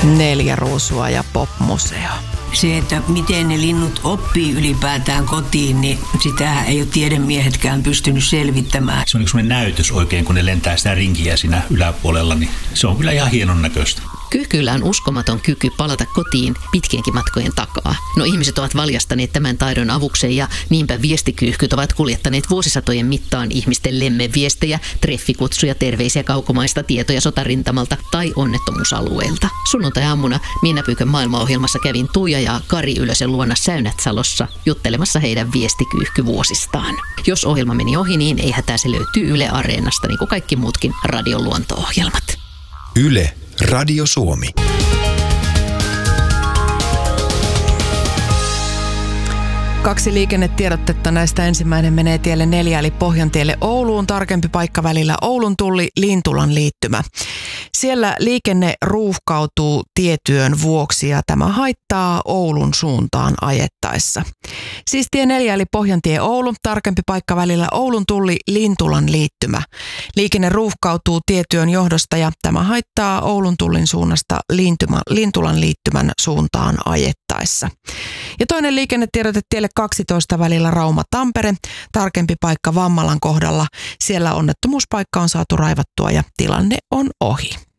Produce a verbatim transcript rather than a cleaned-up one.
Neljä ruusua ja popmuseo. Se, että miten ne linnut oppii ylipäätään kotiin, niin sitä ei ole tiedemiehetkään pystynyt selvittämään. Se on semmoinen näytös oikein, kun ne lentää sitä rinkiä siinä yläpuolella, niin se on kyllä ihan hienon näköistä. Kyyhkyillä on uskomaton kyky palata kotiin pitkienkin matkojen takaa. No ihmiset ovat valjastaneet tämän taidon avukseen ja niinpä viestikyyhkyt ovat kuljettaneet vuosisatojen mittaan ihmisten lemmenviestejä, treffikutsuja, terveisiä kaukomaista, tietoja sotarintamalta tai onnettomuusalueelta. Sunnuntai-aamuna Minna Pyykön maailmaohjelmassa kävin Tuija ja Kari Ylösen luona Säynätsalossa juttelemassa heidän viestikyyhkyvuosistaan. Jos ohjelma meni ohi, niin ei hätää, se löytyy Yle Areenasta, niin kuin kaikki muutkin radion luonto-ohjelmat. Yle, Radio Suomi. Kaksi liikennetiedotetta, näistä ensimmäinen menee tielle neljä eli Pohjantielle Ouluun, tarkempi paikka välillä Oulun Tulli Lintulan liittymä. Siellä liikenne ruuhkautuu tietyön vuoksi ja tämä haittaa Oulun suuntaan ajettaessa. Siis tie neljä eli Pohjantie Oulu, tarkempi paikka välillä Oulun Tulli Lintulan liittymä. Liikenne ruuhkautuu tietyön johdosta ja tämä haittaa Oulun Tullin suunnasta Lintuma, Lintulan liittymän suuntaan ajettaessa. Ja toinen liikennetiedote tielle kaksitoista välillä Rauma-Tampere, tarkempi paikka Vammalan kohdalla. Siellä onnettomuuspaikka on saatu raivattua ja tilanne on ohi.